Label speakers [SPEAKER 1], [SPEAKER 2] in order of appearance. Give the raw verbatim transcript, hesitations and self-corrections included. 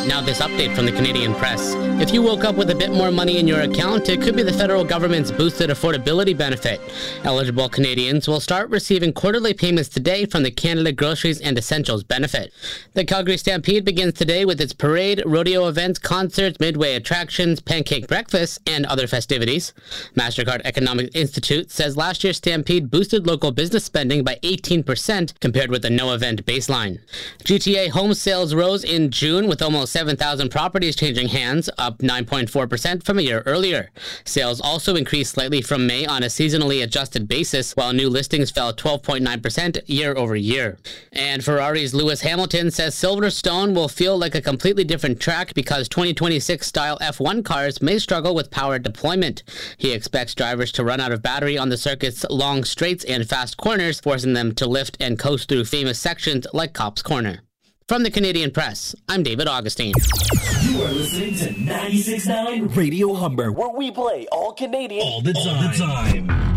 [SPEAKER 1] Now this update from the Canadian Press. If you woke up with a bit more money in your account, it could be the federal government's boosted affordability benefit. Eligible Canadians will start receiving quarterly payments today from the Canada Groceries and Essentials benefit. The Calgary Stampede begins today with its parade, rodeo events, concerts, midway attractions, pancake breakfasts, and other festivities. MasterCard Economic Institute says last year's Stampede boosted local business spending by eighteen percent compared with the no-event baseline. G T A home sales rose in June with almost seven thousand properties changing hands, up nine point four percent from a year earlier. Sales also increased slightly from May on a seasonally adjusted basis, while new listings fell twelve point nine percent year over year. And Ferrari's Lewis Hamilton says Silverstone will feel like a completely different track because twenty twenty-six style F one cars may struggle with power deployment. He expects drivers to run out of battery on the circuit's long straights and fast corners, forcing them to lift and coast through famous sections like Cops Corner. From the Canadian Press, I'm David Augustine.
[SPEAKER 2] You are listening to ninety-six point nine Radio Humber, where we play all Canadian
[SPEAKER 3] all the time. All the time.